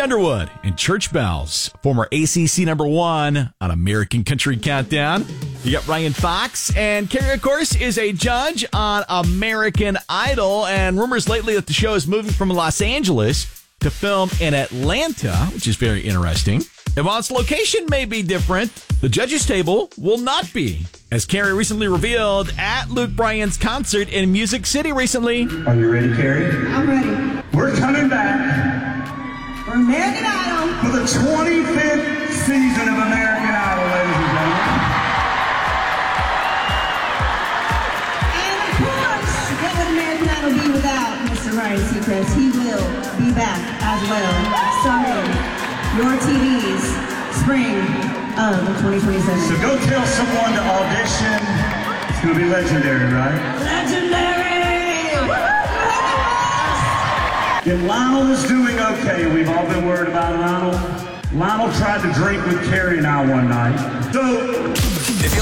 Underwood and Church Bells, former ACC number 1 on American Country Countdown. You got Ryan Fox, and Carrie, of course, is a judge on American Idol, and rumors lately that the show is moving from Los Angeles to film in Atlanta, which is very interesting. And while its location may be different, the judges' table will not be, as Carrie recently revealed at Luke Bryan's concert in Music City recently. Are you ready, Carrie? I'm ready. We're coming back For American Idol. for the 25th season of American Idol, ladies and gentlemen. And of course, what would American Idol be without Mr. Ryan Seacrest? He will be back as well, starting your TV's spring of 2027. So go tell someone to audition. It's going to be legendary, right? Legendary! And Lionel is doing okay. We've all been worried about Lionel. Lionel tried to drink with Carrie and I one night. So